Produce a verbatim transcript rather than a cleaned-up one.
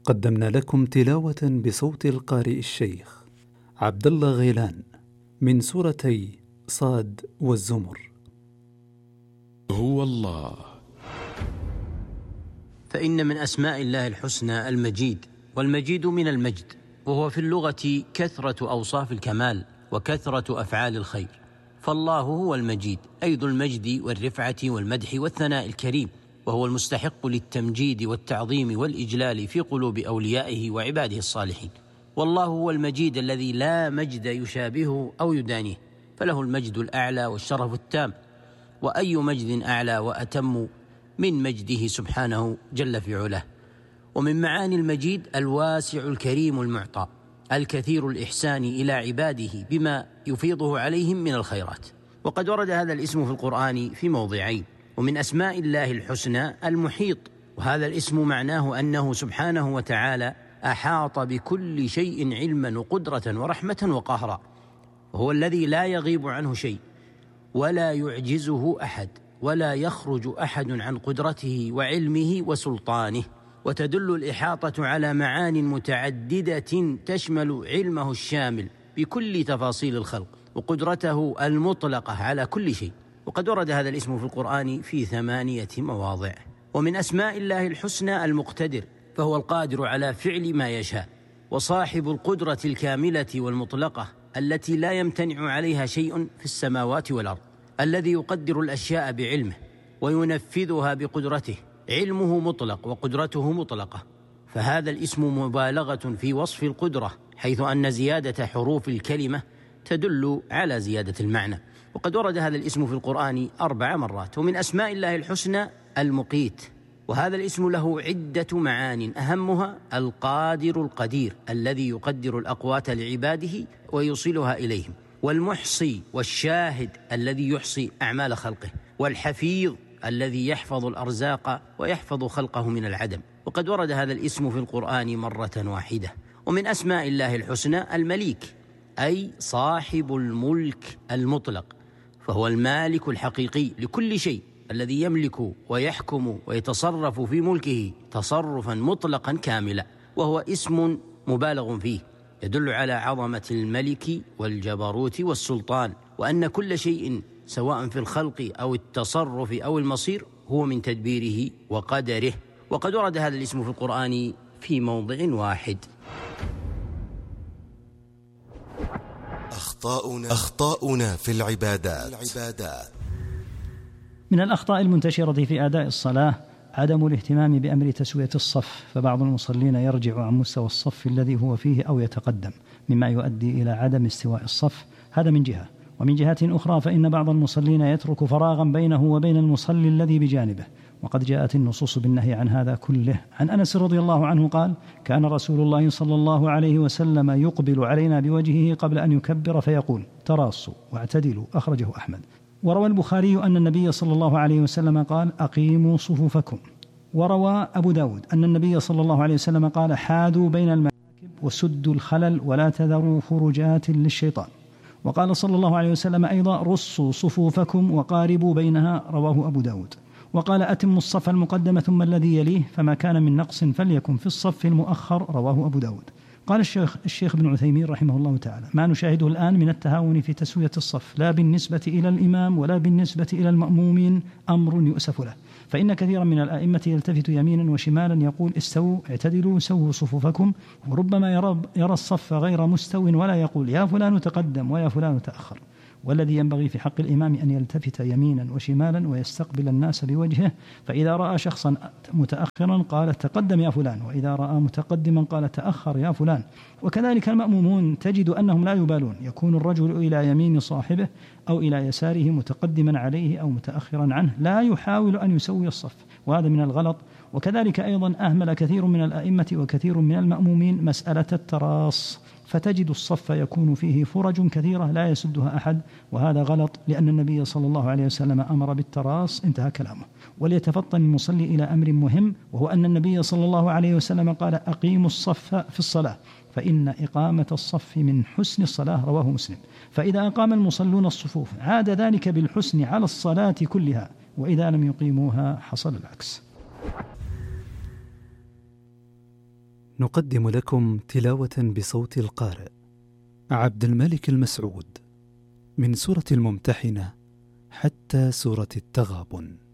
قدمنا لكم تلاوة بصوت القارئ الشيخ عبد الله غيلان من سورتي صاد والزمر. هو الله. فإن من أسماء الله الحسنى المجيد، والمجيد من المجد، وهو في اللغة كثرة أوصاف الكمال وكثرة أفعال الخير، فالله هو المجيد أي ذو المجد والرفعة والمدح والثناء الكريم، وهو المستحق للتمجيد والتعظيم والإجلال في قلوب أوليائه وعباده الصالحين. والله هو المجيد الذي لا مجد يشابهه أو يدانيه، فله المجد الأعلى والشرف التام، وأي مجد أعلى وأتم من مجده سبحانه جل في علاه. ومن معاني المجيد الواسع الكريم المعطى الكثير الإحسان إلى عباده بما يفيضه عليهم من الخيرات. وقد ورد هذا الاسم في القرآن في موضعين. ومن أسماء الله الحسنى المحيط، وهذا الاسم معناه أنه سبحانه وتعالى أحاط بكل شيء علما وقدرة ورحمة وقهرا، وهو الذي لا يغيب عنه شيء ولا يعجزه أحد ولا يخرج أحد عن قدرته وعلمه وسلطانه. وتدل الإحاطة على معان متعددة تشمل علمه الشامل بكل تفاصيل الخلق وقدرته المطلقة على كل شيء. وقد ورد هذا الاسم في القرآن في ثمانية مواضع. ومن أسماء الله الحسنى المقتدر، فهو القادر على فعل ما يشاء، وصاحب القدرة الكاملة والمطلقة التي لا يمتنع عليها شيء في السماوات والأرض، الذي يقدر الأشياء بعلمه وينفذها بقدرته. علمه مطلق وقدرته مطلقة، فهذا الاسم مبالغة في وصف القدرة، حيث أن زيادة حروف الكلمة تدل على زيادة المعنى. وقد ورد هذا الاسم في القرآن أربع مرات. ومن أسماء الله الحسنى المقيت، وهذا الاسم له عدة معان، أهمها القادر القدير الذي يقدر الأقوات لعباده ويوصلها إليهم، والمحصي والشاهد الذي يحصي أعمال خلقه، والحفيظ الذي يحفظ الأرزاق ويحفظ خلقه من العدم. وقد ورد هذا الاسم في القرآن مرة واحدة. ومن أسماء الله الحسنى المليك، أي صاحب الملك المطلق، فهو المالك الحقيقي لكل شيء، الذي يملك ويحكم ويتصرف في ملكه تصرفا مطلقا كاملا، وهو اسم مبالغ فيه يدل على عظمة الملك والجبروت والسلطان، وأن كل شيء سواء في الخلق أو التصرف أو المصير هو من تدبيره وقدره. وقد ورد هذا الاسم في القرآن في موضع واحد. أخطاؤنا, أخطاؤنا في العبادات. من الأخطاء المنتشرة في أداء الصلاة عدم الاهتمام بأمر تسوية الصف، فبعض المصلين يرجع عن مستوى الصف الذي هو فيه أو يتقدم، مما يؤدي إلى عدم استواء الصف. هذا من جهة. ومن جهة أخرى فإن بعض المصلين يترك فراغا بينه وبين المصلي الذي بجانبه، وقد جاءت النصوص بالنهي عن هذا كله. عن أنس رضي الله عنه قال: كان رسول الله صلى الله عليه وسلم يقبل علينا بوجهه قبل أن يكبر فيقول: تراصوا واعتدلوا، أخرجه أحمد. وروى البخاري أن النبي صلى الله عليه وسلم قال: أقيموا صفوفكم. وروى أبو داود أن النبي صلى الله عليه وسلم قال: حادوا بين المناكب وسدوا الخلل ولا تذروا فرجات للشيطان. وقال صلى الله عليه وسلم أيضا: رصوا صفوفكم وقاربوا بينها، رواه أبو داود. وقال: أتموا الصف المقدم ثم الذي يليه، فما كان من نقص فليكن في الصف المؤخر، رواه أبو داود. قال الشيخ, الشيخ ابن عثيمين رحمه الله تعالى: ما نشاهده الآن من التهاون في تسوية الصف لا بالنسبة إلى الإمام ولا بالنسبة إلى المأمومين أمر يؤسف له، فإن كثيرا من الآئمة يلتفت يمينا وشمالا يقول: استووا اعتدلوا سووا صفوفكم، وربما يرى, يرى الصف غير مستو ولا يقول: يا فلان تقدم ويا فلان تأخر. والذي ينبغي في حق الإمام أن يلتفت يمينا وشمالا ويستقبل الناس بوجهه، فإذا رأى شخصا متأخرا قال: تقدم يا فلان، وإذا رأى متقدما قال: تأخر يا فلان. وكذلك المأمومون تجد أنهم لا يبالون، يكون الرجل إلى يمين صاحبه أو إلى يساره متقدما عليه أو متأخرا عنه، لا يحاول أن يسوي الصف، وهذا من الغلط. وكذلك أيضا أهمل كثير من الأئمة وكثير من المأمومين مسألة التراص، فتجد الصف يكون فيه فرج كثيرة لا يسدها أحد، وهذا غلط، لأن النبي صلى الله عليه وسلم أمر بالتراص. انتهى كلامه. وليتفطن المصلي إلى أمر مهم، وهو أن النبي صلى الله عليه وسلم قال: أقيموا الصف في الصلاة، فإن إقامة الصف من حسن الصلاة، رواه مسلم. فإذا أقام المصلون الصفوف عاد ذلك بالحسن على الصلاة كلها، وإذا لم يقيموها حصل العكس. نقدم لكم تلاوة بصوت القارئ عبد الملك المسعود من سورة الممتحنة حتى سورة التغابن.